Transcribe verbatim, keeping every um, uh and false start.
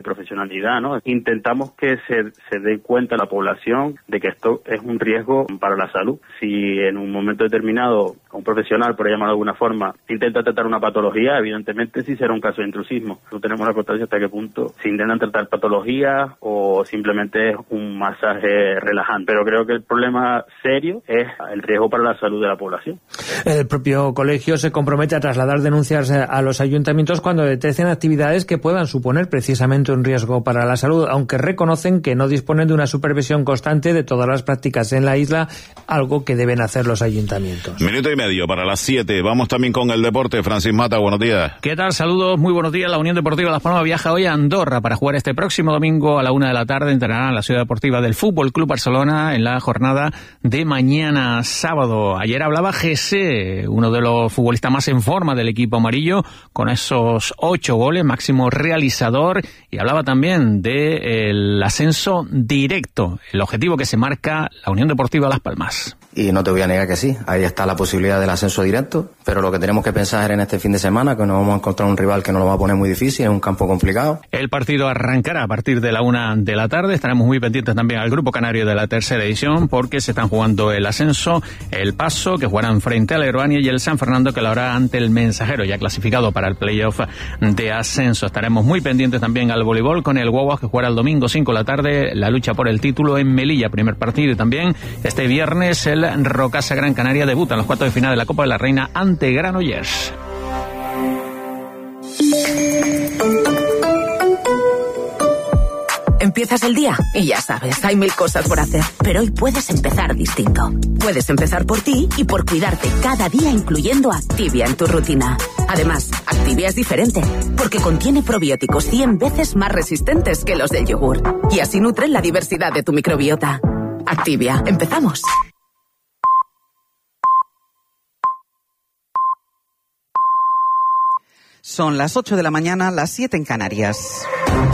profesionalidad, ¿no? Intentamos que se, se dé cuenta la población de que esto es un riesgo para la salud. Si en un momento determinado un profesional, por llamarlo de alguna forma, intenta tratar una patología, evidentemente sí será un caso de intrusismo. No tenemos la constancia hasta qué punto se intentan tratar patologías o simplemente es un masaje relajante. Pero creo que el problema serio es el riesgo para la salud de la población. El propio colegio se compromete a trasladar denuncias a los ayuntamientos cuando detecten actividades que puedan suponer precisamente un riesgo para la salud, aunque reconocen que no disponen de una supervisión constante de todas las prácticas en la isla, algo que deben hacer los ayuntamientos. Minuto y medio para las siete. Vamos también con el deporte. Francis Mata, buenos días. ¿Qué tal? Saludos, muy buenos días. La Unión Deportiva Las Palmas viaja hoy a Andorra para jugar este próximo domingo a la una de la tarde. Entrenará en la ciudad deportiva del Fútbol Club Barcelona en la jornada de mañana sábado. Ayer hablaba Jesse, uno de los futbolistas más en forma del equipo amarillo, con esos ocho goles, máximo realizador, y hablaba también del ascenso directo, el objetivo que se marca la Unión Deportiva Las Palmas. Y no te voy a negar que sí, ahí está la posibilidad del ascenso directo, pero lo que tenemos que pensar es en este fin de semana, que nos vamos a encontrar un rival que nos lo va a poner muy difícil, es un campo complicado. El partido arrancará a partir de la una de la tarde, estaremos muy pendientes también al Grupo Canario de la tercera edición, porque se están jugando el ascenso, el Paso, que jugarán frente al Aeroania, y el San Fernando, que lo hará ante el Mensajero, ya clasificado para el playoff de ascenso. Estaremos muy pendientes también al voleibol, con el Guaguas, que jugará el domingo cinco de la tarde, la lucha por el título en Melilla, primer partido, y también este viernes el Rocasa Gran Canaria debuta en los cuartos de final de la Copa de la Reina ante Granollers. Empiezas el día y ya sabes, hay mil cosas por hacer, pero hoy puedes empezar distinto. Puedes empezar por ti y por cuidarte cada día, incluyendo Activia en tu rutina. Además, Activia es diferente, porque contiene probióticos cien veces más resistentes que los del yogur, y así nutren la diversidad de tu microbiota. Activia, empezamos. Son las ocho de la mañana, las siete en Canarias.